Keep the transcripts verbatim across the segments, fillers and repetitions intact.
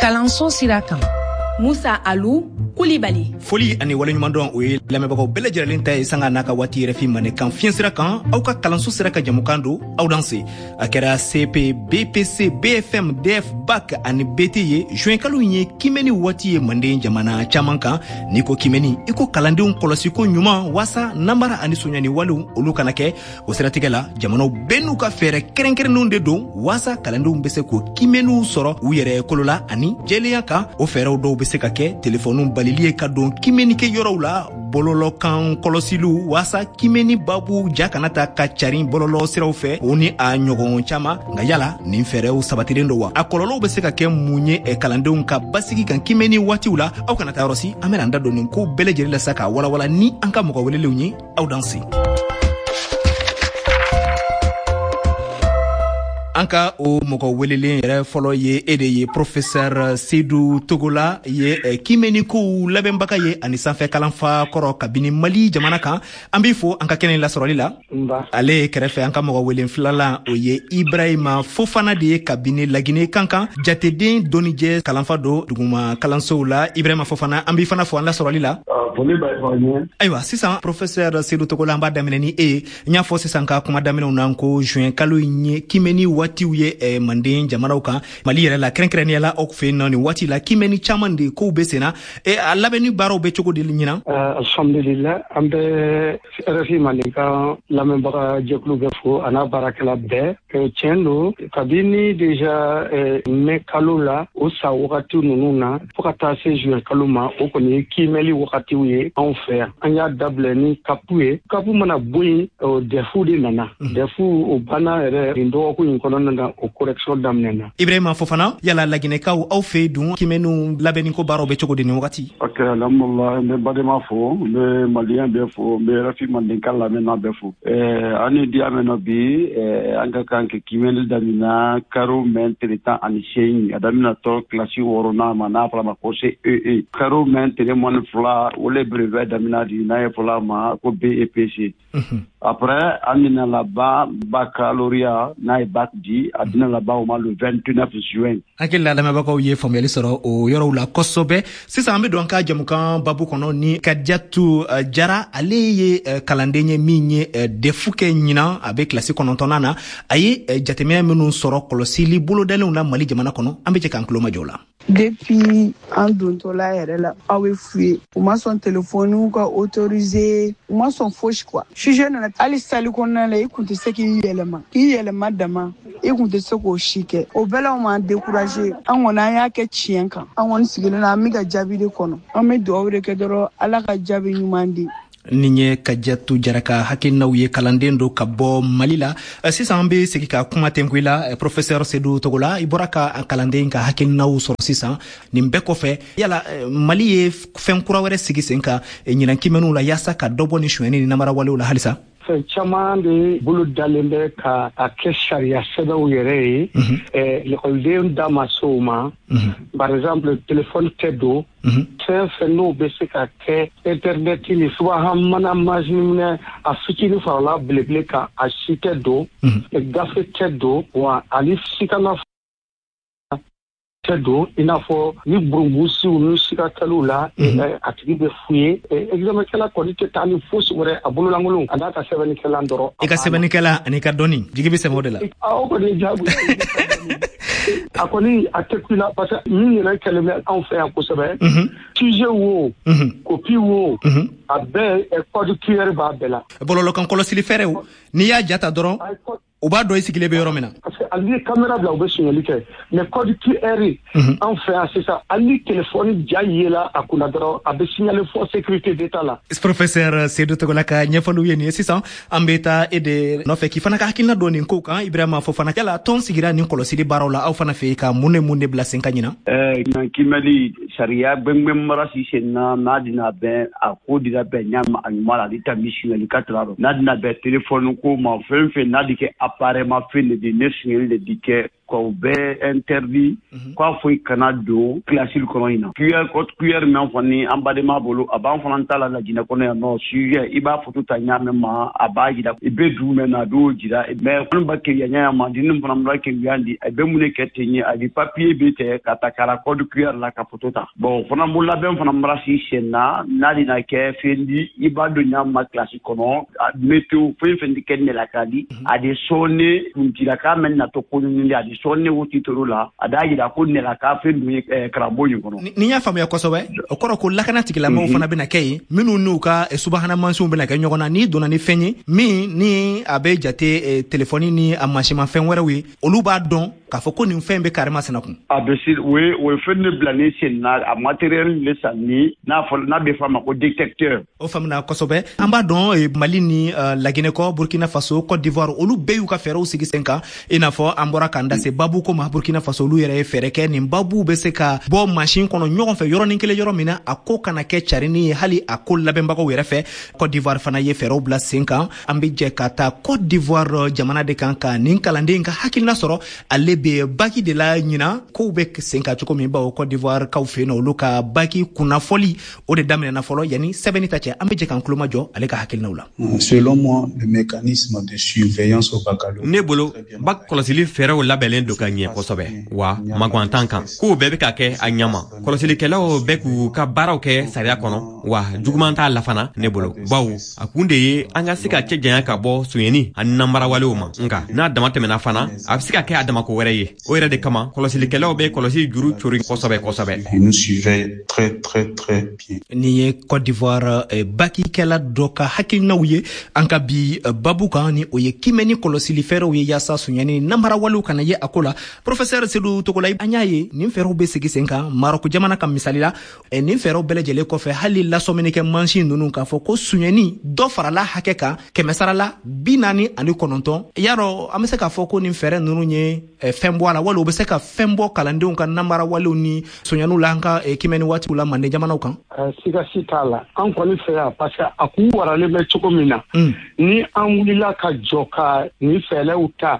kalanso sira kan. Musa Alou Koulibaly. Foli ani waleɲuman dɔn o ye lamɛnbagaw bɛɛ lajɛlen ta ye sanga n'a ka waati yɛrɛ fi mane kan fiɲɛ sira kan aw ka kalanso sira ka jamukan don aw dan se a kɛra C P B P C B F M D F B A C ani B T ye juin kalo ye kimɛni waati ye manden jamana caman kan n'i ko kimɛni i ko kalandenw kɔlɔsi ko ɲuman wasa namara ani soɲani walew olu kana kɛ o siratigɛ la jamanaw bɛɛ n'u ka fɛɛrɛ kɛrɛnkɛrɛnnenw de don wasa kalandenw bɛ se k'o kimɛniw sɔrɔ u yɛrɛ kolo la ani jɛlenya kan o fɛɛrɛw dɔw bɛ se ka kɛ telefɔniw balili ye ka don kimɛnikɛ yɔrɔw la bɔlɔlɔkan kɔlɔsiliw wasa kimɛni babu ja kana ta ka carin bɔlɔlɔ siraw fɛ o ni a ɲɔgɔn caman nka yala nin fɛɛrɛw sabatilen don wa a kɔlɔlɔw bɛ se ka kɛ mun ye kalandenw ka basigi kan kimɛni waatiw la aw kana taa yɔrɔ si an bɛna an da don nin ko bɛɛ lajɛlen la sa ka walawala ni an ka mɔgɔ welelenw ye aw dan se. an ka o mɔgɔ welelen yɛrɛ fɔlɔ ye e de ye professeur Seydou Togola ye kimɛnikow labɛnbaga ye ani sanfɛ kalanfa kɔrɔ kabini Mali jamana kan an b'i fo an ka kɛnɛ lasɔrɔli la ale kɛrɛfɛ an ka mɔgɔ welen filalan o ye Ibrahima Fofana de ye kabini Lagine kankan jateden donijɛ kalanfa don duguma kalansow la Ibrahima Fofana an b'i fana fo an lasɔrɔli la ayiwa sisan professeur Seydou Togola an b'a daminɛ ni e ye n y'a fɔ sisan ka kuma daminɛw na ko juin kalo ye kimɛni waatiw ye eh, manden jamanaw kan Mali yɛrɛ la kɛrɛnkɛrɛnnenya la aw fɛ yen nɔ nin waati la kimɛni caman de kow bɛ senna e a labɛnni baaraw bɛ cogo di ɲinan alhamdulillah an bɛ R F I Mali ka lamɛnbaga jɛkulu bɛ fo a n'a baarakɛla bɛɛ tiɲɛ don kabini déjà mai kalo la o sa wagati ninnu na fo ka taa se juin kalo ma o kɔni ye kimɛli wagatiw ye anw fɛ yan an y'a dabilɛ ni kapu ye kapu mana bɔ yen dɛfu de nana dɛfu o banna yɛrɛ nin dɔgɔkun in kɔnɔna na o correction daminɛna. Ibrahima Fofana yala Laginɛkaw aw fɛ dun kimɛniw labɛnni ko baaraw bɛ cogo di nin wagati. ok alhamdulillah n bɛ badema fo n bɛ maliyɛn bɛɛ fo n bɛ R F I mandenka lamɛnna bɛɛ fo an ni diya mɛn nɔ bi an ka kan ka kimɛni daminɛ karo mɛn tile tan ani seegin a daminɛ tɔ kilasi wɔɔrɔnan ma n'a fɔra ma ko C E E karo mɛn tile mɔni fila o le brevet daminɛ di n'a ye fɔla ma ko B E P C après an bɛna laban baccalauréat n'a ye bac di a bɛna laban o ma le vingt-neuf juin. hakili la lamɛnbagaw ye faamuyali sɔrɔ o yɔrɔw la kosɛbɛ sisan an bɛ don an ka jamukan babu kɔnɔ ni Kadijatu Jara ale ye kalanden ye min ye defu kɛ ɲinan a bɛ kilasi kɔnɔntɔnnan na a ye jateminɛ minnu sɔrɔ kɔlɔsili bolodalenw na Mali jamana kɔnɔ an bɛ jɛ k'an tulo majɔ la. Depuis an dontɔla yɛrɛ la aw bɛ fu ye u ma sɔn telefɔniw ka autoriser u ma sɔn fosi quoi sujet nana hali sali kɔnɔna la i kun tɛ se k'i yɛlɛma k'i yɛlɛma dama i kun tɛ se k'o si kɛ o bɛɛ la o m'an décourager an kɔni an y'a kɛ tiɲɛ kan an kɔni sigilen na an bɛ ka jaabi de kɔnɔ an bɛ dugawu de kɛ dɔrɔn Ala ka jaabi ɲuman di. nin ye Kadijatu Jara ka hakilinaw ye kalanden do ka bɔ Mali la sisan an bɛ segin ka kuma tɛnku la professeur Seydou Togola i bɔra ka kalanden ka hakilinaw sɔrɔ sisan nin bɛɛ kɔfɛ yala Mali ye fɛn kura wɛrɛ sigi sen kan ɲinan kimɛniw la yaasa ka dɔ bɔ ni suɲɛni ni namara walew la halisa. Fɛn caman de bolo dalen bɛ ka a kɛ sariya sɛbɛnw yɛrɛ ye lakɔliden da ma se o ma par exemple telefɔni tɛ don fɛn fɛn n'o bɛ se ka kɛ internet ni subahana mana mansin minɛ a fitinin farala belebele kan a si tɛ don gafe tɛ don wa ani sikana tɛ don i n'a fɔ ni burungusiw ni sikakɛliw la a tigi bɛ fu ye examenkɛla kɔni tɛ taa ni fosi wɛrɛ a bololankolon a n'a ka sɛbɛnnikɛla dɔrɔn. I ka sɛbɛnnikɛla ani ka dɔnni jigi bɛ sɛmɛ o de la. o kɔni ye jaabi a kɔni a tɛ ku la parce que min yɛrɛ kɛlen bɛ anw fɛ yan kosɛbɛ sujet wo kopi wo a bɛɛ code Q R b'a bɛɛ la. bɔlɔlɔkan kɔlɔsili fɛɛrɛw n'i y'a jata dɔrɔn u b'a dɔn i sigilen bɛ yɔrɔ min na. parce que hali ni caméra bila u bɛ suɲɛli kɛ mais code Q R anw fɛ yan sisan hali ni telefɔni ja yela a kunna dɔrɔn a bɛ signalé fɔ sécurité d'État la. professeur Seydou Togola ka ɲɛfɔliw ye nin ye sisan an bɛ taa e de nɔfɛ k'i fana ka hakilina dɔn nin kow kan Ibrahima Fofana yala tɔn sigira nin kɔlɔsili baaraw la aw fana fɛ ka mun ne mun de bila sen kan ɲinan. ɛɛ kimɛli sariya gbɛngbɛn mara si sen na n'a dina bɛn a ko dina bɛn ɲama a ɲuman la ale ta mi suɲɛli ka tila n'a dina bɛn telefɔni ko ma fɛn fɛn n'a di kɛ appareil ma fɛn de di ne suɲɛli de di kɛ k'o bɛɛ interdit k'a foyi kana don classe kɔnɔ in na Q R code Q R min fɔ ni an badenma bolo a b'an fana ta la Laginɛ kɔnɔ yan nɔ sujet i b'a photo ta ɲaamɛ ma a b'a jira i bɛ dugu mɛn na a b'o jira mais fana ba kɛ ɲa ma di nin fana ba kɛ yan di a bɛ mun kɛ ten ye a di papier bɛ tɛ ka ta kala code Q R la ka photo ta bon fana bolo labɛn fana mara si sen na n'a di na kɛ fɛn di i b'a don ɲaama classe kɔnɔ météo fɛn fɛn di kɛ ne la ka di a de sɔnne kuntira ka mɛn na to ko ni a di sɔnne o titoro la a da jira ko ne la ka fɛn dun ye karamɔgɔ in kɔnɔ ni y'a faamuya kosɛbɛ o kɔrɔ ko lakana tigilamɔgɔw fana bɛna kɛ yen minnu n'u ka subahana mansinw bɛna kɛ ɲɔgɔn na n'i donna ni fɛn ye min ni a bɛ jate telefɔni ni a mansimafɛn wɛrɛw ye olu b'a dɔn k'a fɔ ko nin fɛn bɛ carrément sɛnɛ kun a bɛ si o ye o ye fɛn de bila ni sen na a matériel le san ni n'a fɔ n'a bɛ f'a ma ko détecteur o faamuna kosɛbɛ an b'a dɔn Mali ni Laginɛ kɔ Burkina Faso Côte d'Ivoire olu bɛɛ y'u ka fɛɛrɛw sigi sen kan i n'a fɔ an bɔra k'an da se babu ko ma Burkina Faso olu yɛrɛ ye fɛɛrɛ kɛ nin babu bɛ se ka bɔ machine kɔnɔ ɲɔgɔn fɛ yɔrɔnin kelen yɔrɔ min na a ko kana kɛ carini ye hali a ko labɛnbagaw yɛrɛ fɛ Côte d'Ivoire fana ye fɛɛrɛw bila sen kan an bɛ jɛ ka taa Côte d'Ivoire jamana de kan ka nin kalanden ka hakilina sɔrɔ ale bɛ baki de la ɲina kow bɛ sen ka cogo min bawo Côte d'Ivoire kaw fɛ yen olu ka baki kunnafoli o de daminɛna fɔlɔ yanni sɛbɛnni ta cɛ an bɛ jɛ k'an tulo majɔ ale ka hakilinaw la. Selon moi, le mécanisme de surveillance au baccalauréat. Ne bolo bac kɔlɔsili fɛɛrɛw labɛnlen don ka ɲɛ kosɛbɛ wa magwantan kan kow bɛɛ bɛ ka kɛ a ɲama kɔlɔsilikɛlaw bɛ k'u ka baaraw kɛ sariya kɔnɔ wa juguman t'a la fana ne bolo bawo a kun de ye an ka se ka cɛ janya ka bɔ suɲɛni ani nambarawalew ma nka n'a dama tɛmɛna fana a bɛ se ka kɛ a damako wɛrɛ ye o yɛrɛ de kama kɔlɔsilikɛlaw bɛ kɔlɔsi juru cori kosɛbɛ kosɛbɛ. Ils nous suivaient très très très bien. Ni ye Côte d'Ivoire bakikɛla dɔ ka hakilinaw ye an ka bi babu kan ni o ye kimɛni kɔlɔsili fɛɛrɛw ye yaasa suɲɛni nambarawalew kana ye a ko la professeur Seydou Togola an y'a ye nin fɛɛrɛw bɛ sigi sen kan Marɔku jamana kan misali la nin fɛɛrɛw bɛɛ lajɛlen kɔfɛ hali lasɔminikɛ mansin ninnu k'a fɔ ko suɲɛni dɔ farala hakɛ kan kɛmɛ sara la bi naani ani kɔnɔntɔn yarɔ an bɛ se k'a fɔ ko nin fɛɛrɛ ninnu ye fɛn bɔ a la wala u bɛ se ka fɛn bɔ kalandenw ka nambarawalew ni suɲɛniw la an ka kimɛni waatiw la mande jamanaw kan. siga si t'a la an kɔni fɛ yan parce que a kun waralen bɛ cogo min na ni an wulila ka jɔ ka ni fɛɛrɛw ta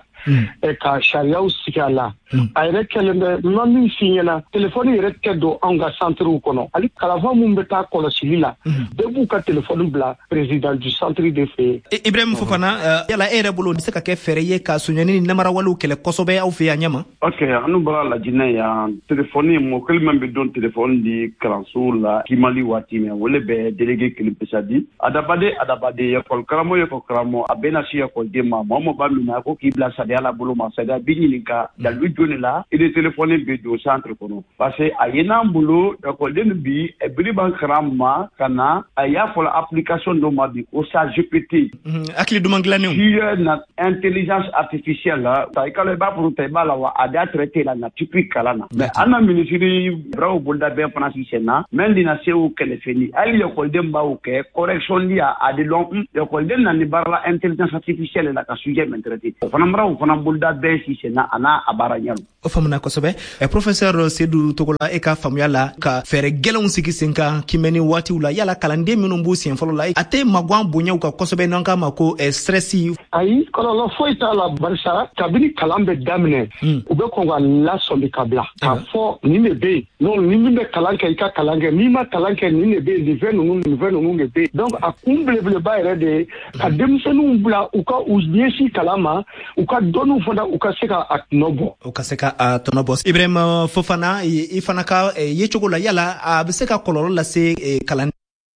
ka sariyaw sigi a la a yɛrɛ kɛlen bɛ ma min f'i ɲɛna telefɔni yɛrɛ tɛ don anw ka centrew kɔnɔ hali kalanfa min bɛ taa kɔlɔsili la bɛɛ b'u ka telefɔni bila président du centre de fɛ yen. Ibrahim Fofana yala e yɛrɛ bolo bɛ se ka kɛ fɛɛrɛ ye ka suɲɛni ni namarawalew kɛlɛ kosɛbɛ aw fɛ yan ɲɛma. ok an bɔra Laginɛ yan telefɔni mɔgɔ kelen min bɛ don telefɔni di kalanso la kimali waati min o le bɛ délégué kelen pesa di adabade adabade ekɔli karamɔgɔ ekɔli karamɔgɔ a bɛ na se ekɔliden ma mɔgɔ mɔgɔ b'a minɛ ko k'i bila sariya la bolo ma sariya bi ɲininka dalu joni la i de telefɔni bɛ don centre kɔnɔ parce que a ye n'an bolo ekɔliden bi biri b'an karan ma ka na a y'a fɔ application dɔ ma bi ko sa G P T. hakili duman dilannen. sur na intelligence artificielle la i ka i b'a fɔ ta i b'a la wa a da traité la na typique kalan na mais an na ministre braw bolda bɛn fana si sen na même dina se o kɛlɛfɛni hali ekɔliden b'aw kɛ correction di a de lɔn ekɔliden na ni baara la intelligence artificielle la ka sujet min traité o fana braw fana bolda bɛn si sen na a n'a a baara ɲɛlu. o faamuna kosɛbɛ professeur Seydou Togola e ka faamuya la ka fɛɛrɛ gɛlɛnw sigi sen kan kimɛni waatiw la yala kalanden minnu b'u sen fɔlɔ la a tɛ magwan bonyaw ka kosɛbɛ n'an k'a ma ko stress. ayi kɔlɔlɔ foyi t'a la barisa kabini kalan bɛ daminɛ u bɛ kɔn ka lasɔmi ka bila k'a fɔ nin de bɛ yen donc ni min bɛ kalan kɛ i ka kalan kɛ n'i ma kalan kɛ nin de bɛ yen nin fɛn ninnu nin fɛn ninnu de bɛ yen donc a kun belebeleba yɛrɛ de ye ka denmisɛnninw bila u ka u ɲɛsin kalan ma u ka dɔnniw fana u ka se ka a tɔnɔ bɔ. u ka se ka a tɔnɔ bɔ. Ibrahima Fofana i fana ka ye cogo la yala a bɛ se ka kɔlɔlɔ lase kalan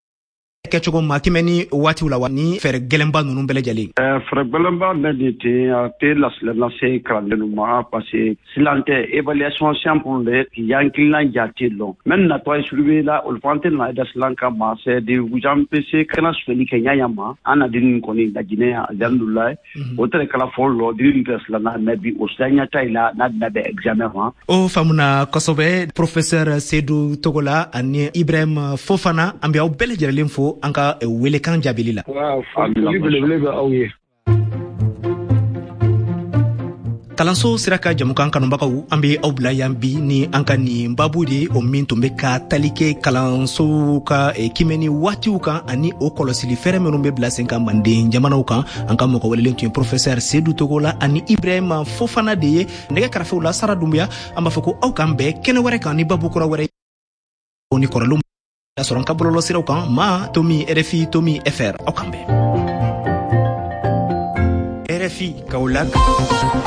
kɛcogo ma kimɛni waatiw la wa ni fɛɛrɛ gɛlɛnba ninnu bɛɛ lajɛlen. fɛɛrɛ gɛlɛnba bɛɛ de tɛ a tɛ lasila lase kalandenw ma parce que silan tɛ évaluation simple de yan kilina jate lɔn même natɔ ye surveiller la olu fana tɛ na da silan kama c'est de vous empêcher kana soli kɛ ɲaya ma an na dini kɔni Laginɛ yan alhamdulilayi o tɛ kala fɔlɔ lɔ dini tɛ silan na bi o silan ɲata yi la n'a bɛna bɛ examen ma. o faamuna kosɛbɛ professeur Seydou Togola ani Ibrahim Fofana an bɛ aw bɛɛ lajɛlen fo an ka welekan jaabili la. Waaw, foli belebele bɛ aw ye. kalanso sira ka jamukan kanubagaw an be aw bila yan bi ni an ka nin babu de o min tun be ka tali kɛ kalanso ka eh, kimɛni waatiw kan ani o kɔlɔsili fɛrɛ minnu be bila sen ka manden jamanaw kan an ka mɔgɔ welelen tun ye professeur Seydou Togola ani Ibrahima Fofana de ye nɛgɛ karafew la Sara Dumbuya an b'a fɔ ko aw kan bɛɛ kɛnɛ wɛrɛ kan ni babu kura wɛrɛ ni kɔrɔlenw ya sɔrɔ an ka bɔlɔlɔ siraw kan ma Tomi R F I Tomi F R aw kan bɛɛ R F I Kaolack